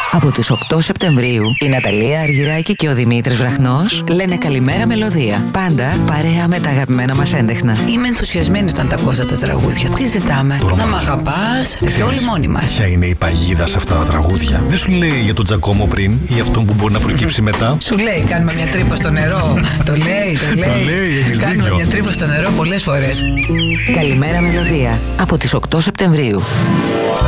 Από τις 8 Σεπτεμβρίου η Ναταλία Αργυράκη και ο Δημήτρης Βραχνός λένε καλημέρα μελωδία. Πάντα παρέα με τα αγαπημένα μας έντεχνα. Είμαι ενθουσιασμένη όταν τα ακούω αυτά τα τραγούδια. Τι ζητάμε? Να μ' αγαπάς και όλοι μόνοι μας. Ποια είναι η παγίδα σε αυτά τα τραγούδια? Δεν σου λέει για τον Τζακόμο πριν ή αυτόν που μπορεί να προκύψει μετά? Σου λέει κάνουμε μια τρύπα στο νερό. Το λέει. Κάνουμε μια τρύπα στο νερό πολλές φορές. Καλημέρα μελωδία από τις 8 Σεπτεμβρίου.